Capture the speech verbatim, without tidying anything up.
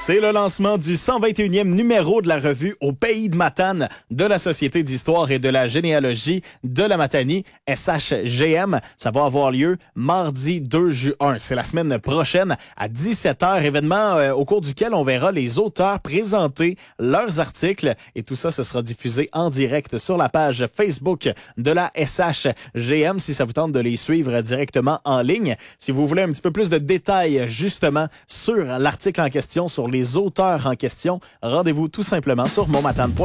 C'est le lancement du cent vingt et unième numéro de la revue Au pays de Matane de la Société d'histoire et de la généalogie de la Matanie, S H G M. Ça va avoir lieu mardi deux juin. C'est la semaine prochaine à dix-sept heures. Événement euh, au cours duquel on verra les auteurs présenter leurs articles. Et tout ça, ce sera diffusé en direct sur la page Facebook de la S H G M si ça vous tente de les suivre directement en ligne. Si vous voulez un petit peu plus de détails justement sur l'article en question, sur les auteurs en question, rendez-vous tout simplement sur montmatane point com.